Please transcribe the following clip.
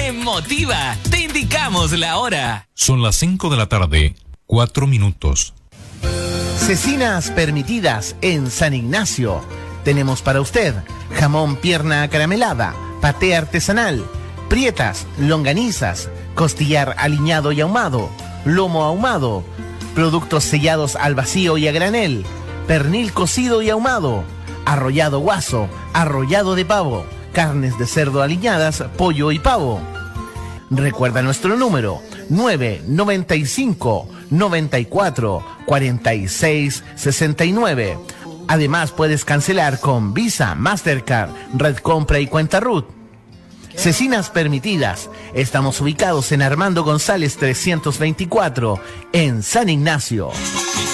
te motiva. Te indicamos la hora. Son las 5 de la tarde, 4 minutos. Cecinas permitidas en San Ignacio. Tenemos para usted jamón pierna acaramelada, paté artesanal, prietas, longanizas, costillar aliñado y ahumado, lomo ahumado, productos sellados al vacío y a granel, pernil cocido y ahumado, arrollado guaso, arrollado de pavo, carnes de cerdo aliñadas, pollo y pavo. Recuerda nuestro número 995 94 46 69. Además puedes cancelar con Visa, Mastercard, Red Compra y Cuenta RUT. Cecinas permitidas. Estamos ubicados en Armando González 324 en San Ignacio.